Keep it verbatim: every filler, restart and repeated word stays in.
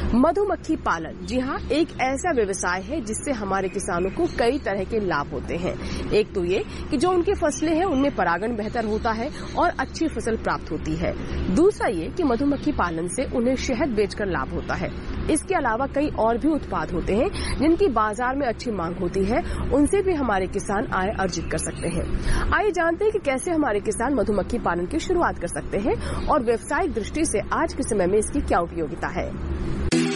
मधुमक्खी पालन, जी हाँ, एक ऐसा व्यवसाय है जिससे हमारे किसानों को कई तरह के लाभ होते हैं। एक तो ये कि जो उनकी फसलें हैं उनमें परागण बेहतर होता है और अच्छी फसल प्राप्त होती है। दूसरा ये कि मधुमक्खी पालन से उन्हें शहद बेचकर लाभ होता है। इसके अलावा कई और भी उत्पाद होते हैं जिनकी बाजार में अच्छी मांग होती है, उनसे भी हमारे किसान आय अर्जित कर सकते हैं। आइए जानते हैं कि कैसे हमारे किसान मधुमक्खी पालन की शुरुआत कर सकते हैं और व्यवसायिक दृष्टि से आज के समय में इसकी क्या उपयोगिता है।